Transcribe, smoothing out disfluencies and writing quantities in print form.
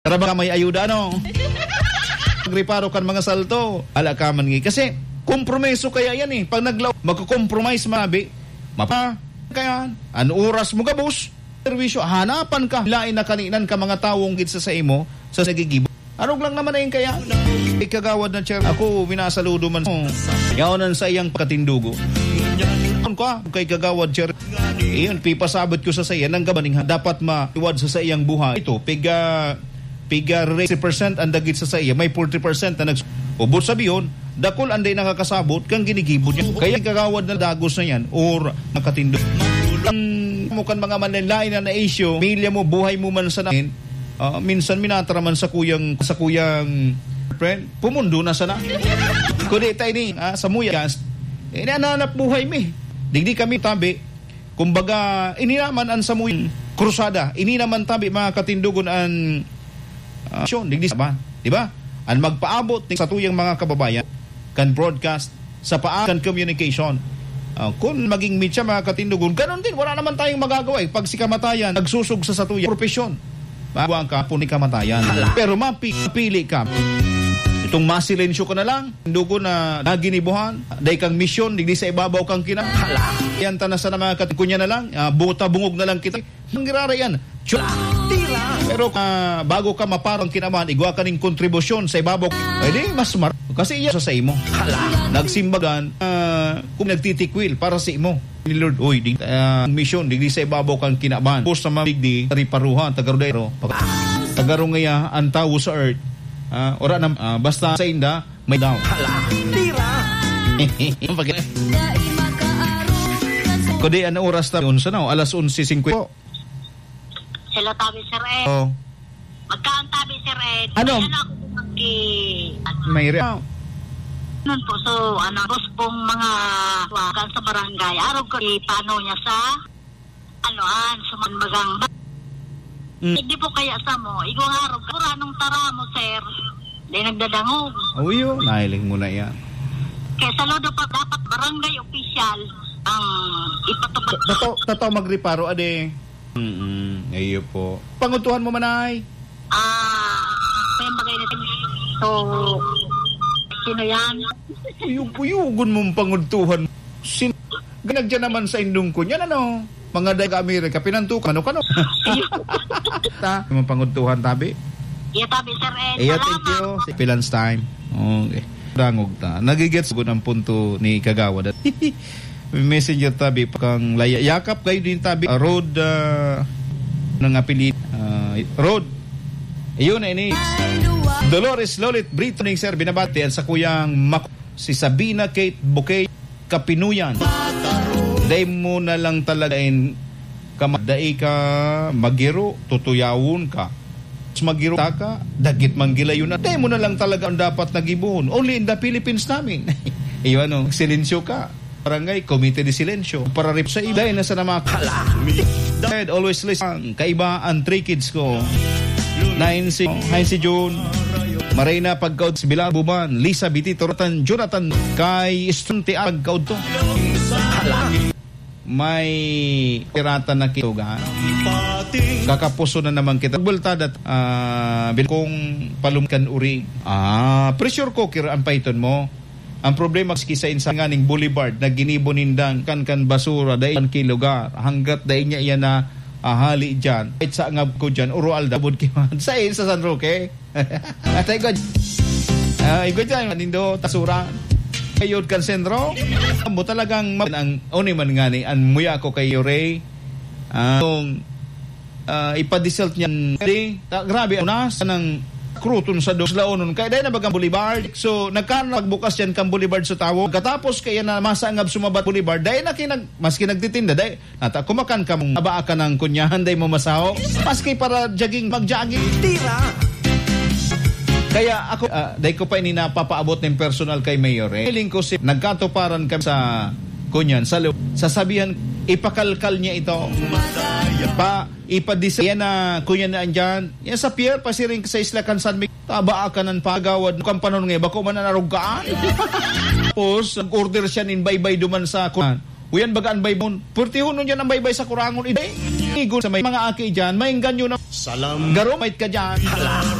Tara ba may ayuda, no? Magreparo kan mga salto. Ala ka man nga. Kasi, kompromiso kaya yan eh. Pag naglaw, magkukompromise mabi, kaya, ano oras mo ka, boss? Servisyo, hanapan ka. Lain na kaninan ka mga tawong gitsa sa imo, sa nagigibo. Anong lang naman na yung kaya? Ikagawad na chair. Ako, minasaludo man. Yawanan sa iyang katindugo. Ka, kay kagawad chair. Iyon, pipasabot ko sa saya. Nang gabaning dapat maiwad sa iyang buhay. Ito, piga 60% ang dagit sa saya. May 40% na ubot sabi yun. Dakol anday nakakasabot kang ginigibot niya. Kaya kagawad na dagos na yan or nakatindog. Mo kan mga manlain na issue, pamilya mo, buhay mo man sa namin. Minsan minatraman sa kuyang friend, pumundo na sana. Kundi tayo ni sa muyas, nananap buhay mi. Digdi kami tabi, kumbaga, ininaman an sa muyang krusada, ininaman tabi mga katindugon an digdi ba? Diba? An magpaabot sa tuyang mga kababayan, kan broadcast, sa paan communication. Kung maging mitya mga katindugon, ganun din, wala naman tayong magagawa. Pag si kamatayan, nagsusog sa tuyang profesyon. Bago ka po ni kamatayan. Pero mapili ka. Itong masilensyo ka na lang. Dugo na naginibuhan. Day kang misyon. Digdi sa ibabaw kang kinang. Yan tanasa na mga katikunya na lang. Buta bungog na lang kita. Nanggirara yan. Pero bago ka maparang kinamahan, igwa ka ning kontribusyon sa ibabaw. Pwede, mas kasi iya sa imo. Nagsimbagan kung nagtitikwil para sa imo. Ni Lord, oy, mission, digdi sa ibabaw kang kinaban. Post na mabigdi, tariparuhan, tagarudero. Tagarong ngaya, ang tao sa earth. Ora na, basta sa inda, may daw. Tira! Kundi, ano oras tayo? Unsa na, alas 11:50. Hello, Tabi Sir Ed. Oh. Magkaan Tabi Sir Ed. Ano? May Nun po, so, boss pong mga wakan sa barangay. Araw ko, paano niya sa, sumanbagang Hindi po kaya sa mo, igong araw ka, anong tara mo, sir? Di nagdadangog. Oh, yun. Nahiling mo na yan. Kaya sa lodo pa, dapat barangay official ang ipatubad. Totoo magreparo, ade. Ayo po. Pangutuhan mo manay? May bagay natin. So, sino yan? Uyugon mong panguntuhan. Ganagdyan naman sa indong ko niyan, ano? Mga daga-Amerika, pinantukan, ano? Yung panguntuhan, tabi? Iya, tabi, sir. Iya, thank you. Si Pilans time. Okay. Dangog ta. Nagigets ko ng punto ni Kagawad. Messenger tabi, kang yakap kayo din tabi. Road, ng apilit. Road. Iyon na ini. Dolores Lolit Brito ning sir binabati sa kuyang si Sabina Kate Bouquet Kapinuyan. Day mo na lang talagain kamadai ka magiro tutuyawon ka. Magiro ka dagit manggilayon na. Day mo na lang talaga ang dapat nagibuhon. Only in the Philippines namin. Iyon silensyo ka. Barangay Committee de Silensyo para rip sa iba na sa namaka. Always listen. Kaiba ang 3 kids ko. Heinz si June, Marina Pagkaud si Bilabuman, Lisa Biti Toratan, Jonathan kay Stunti Pagkaud to. May pirata na kituga. Kakapuso na naman kita. Bultadat kung palumkan uri. Pressure cooker ang python mo. Ang problema sa insanganing boulevard na ginibo-nindang kan basura dahil kilugar hanggat dahil niya iyan na ahali dyan. Kahit sa ngab ko dyan, urual dabod kiman. Sa San Roque. Atay ko. Igo dyan, manindo, tasura. Kayod kan sentro. Mo talagang ang uniman nga ni, an muya ko kay Ray. Ipadisalt niyan. Grabe, unas ng kruton sa Doslaonon. Kaya dahil na bagang Boulevard. So, nagpagbukas yan kang Boulevard sa tawo. Katapos kaya na masangab sumabat Boulevard. Dahil maski nagtitinda. Dahil kumakan ka mong nabaa ka ng kunyahan. Dahil mo masaho. Maski para mag-jogging. Tira! Kaya ako, dahil ko pa nappapaabot ng personal kay Mayor. Feeling ko nagkatuparan kami sa kunyan. Sasabihan, ipakalkal niya ito. Ipadisa yan na kunyan na andyan. Yan sa pier, pasiring sa isla Kansan. Tabaa ka ng pagawad. Kung panon nga, bako man narugkaan. Tapos, nag-order siya nin baybay duman sa kunyan. Uyan bagaan baybon. Purtihon nun yan ang baybay sa kurangon. Iday. Sa may mga aki dyan, may ganyo na Salam Garumait ka dyan.